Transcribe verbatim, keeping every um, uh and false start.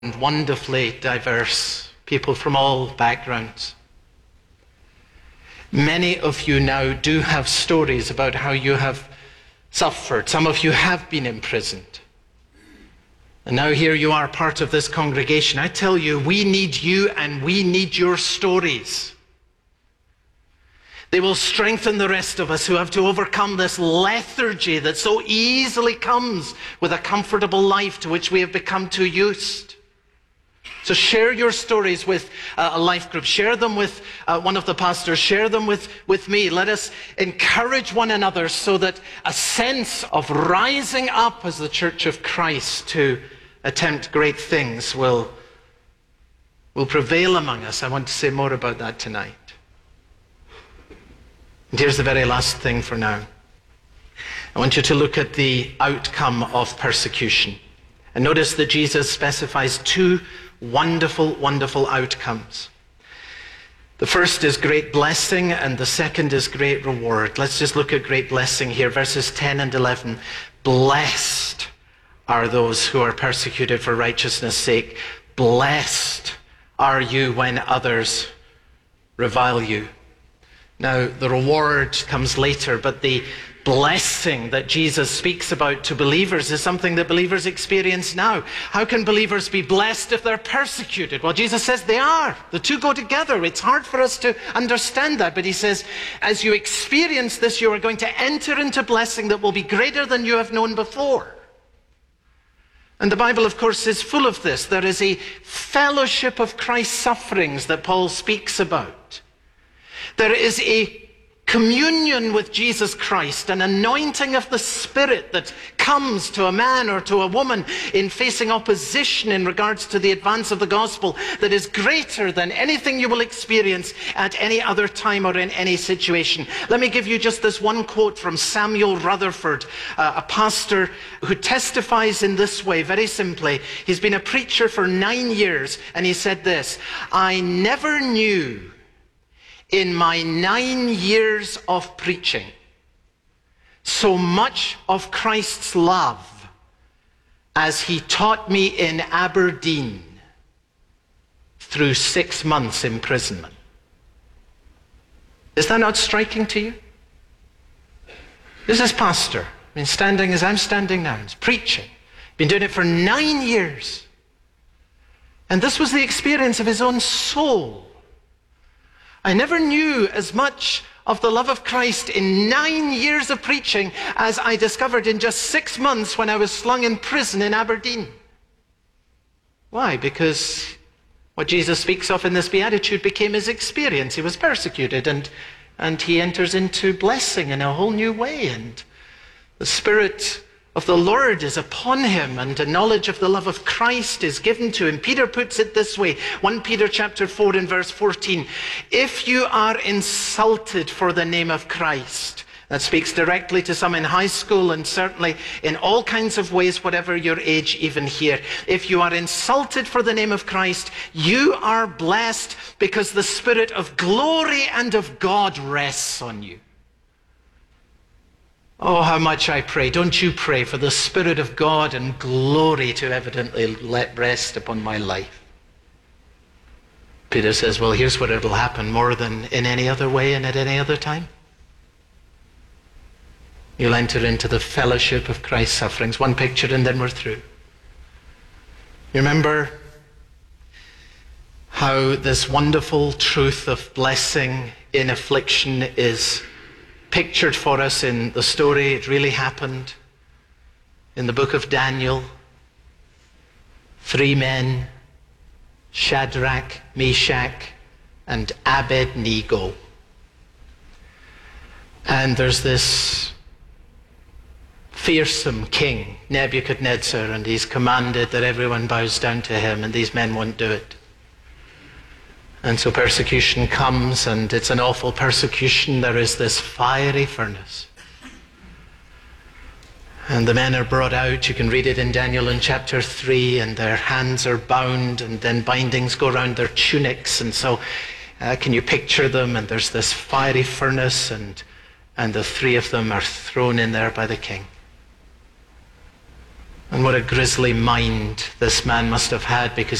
and wonderfully diverse people from all backgrounds. Many of you now do have stories about how you have suffered. Some of you have been imprisoned. And now here you are, part of this congregation. I tell you, we need you and we need your stories. They will strengthen the rest of us who have to overcome this lethargy that so easily comes with a comfortable life to which we have become too used. So share your stories with uh, a life group. Share them with uh, one of the pastors. Share them with, with me. Let us encourage one another so that a sense of rising up as the Church of Christ to attempt great things will, will prevail among us. I want to say more about that tonight. And here's the very last thing for now. I want you to look at the outcome of persecution. And notice that Jesus specifies two wonderful, wonderful outcomes. The first is great blessing, and the second is great reward. Let's just look at great blessing here, verses ten and eleven. Blessed are those who are persecuted for righteousness' sake. Blessed are you when others revile you. Now, the reward comes later, but the blessing that Jesus speaks about to believers is something that believers experience now. How can believers be blessed if they're persecuted? Well, Jesus says they are. The two go together. It's hard for us to understand that, but he says, as you experience this, you are going to enter into blessing that will be greater than you have known before. And the Bible, of course, is full of this. There is a fellowship of Christ's sufferings that Paul speaks about. There is a communion with Jesus Christ, an anointing of the Spirit that comes to a man or to a woman in facing opposition in regards to the advance of the gospel that is greater than anything you will experience at any other time or in any situation. Let me give you just this one quote from Samuel Rutherford, uh, a pastor who testifies in this way, very simply. He's been a preacher for nine years, and he said this: I never knew in my nine years of preaching so much of Christ's love as he taught me in Aberdeen through six months imprisonment. Is that not striking to you? This is pastor. I mean, standing as I'm standing now, he's preaching. Been doing it for nine years. And this was the experience of his own soul. I never knew as much of the love of Christ in nine years of preaching as I discovered in just six months when I was slung in prison in Aberdeen. Why? Because what Jesus speaks of in this beatitude became his experience. He was persecuted, and, and he enters into blessing in a whole new way. And the Spirit of the Lord is upon him, and a knowledge of the love of Christ is given to him. Peter puts it this way, First Peter chapter four and verse fourteen. If you are insulted for the name of Christ, that speaks directly to some in high school and certainly in all kinds of ways, whatever your age, even here. If you are insulted for the name of Christ, you are blessed because the Spirit of glory and of God rests on you. Oh, how much I pray. Don't you pray for the Spirit of God and glory to evidently let rest upon my life. Peter says, well, here's what it'll happen more than in any other way and at any other time. You'll enter into the fellowship of Christ's sufferings. One picture and then we're through. You remember how this wonderful truth of blessing in affliction is pictured for us in the story. It really happened in the book of Daniel. Three men, Shadrach, Meshach, and Abednego. And there's this fearsome king, Nebuchadnezzar, and he's commanded that everyone bows down to him, and these men won't do it. And so persecution comes, and it's an awful persecution. There is this fiery furnace. And the men are brought out. You can read it in Daniel in chapter three, and their hands are bound, and then bindings go around their tunics. And so uh, can you picture them? And there's this fiery furnace, and, and the three of them are thrown in there by the king. And what a grisly mind this man must have had, because